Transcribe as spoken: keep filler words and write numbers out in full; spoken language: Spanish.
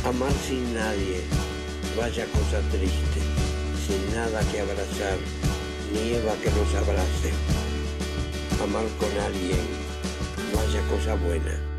Amar sin nadie, vaya cosa triste, sin nada que abrazar, ni Eva que nos abrace. Amar con alguien, vaya cosa buena.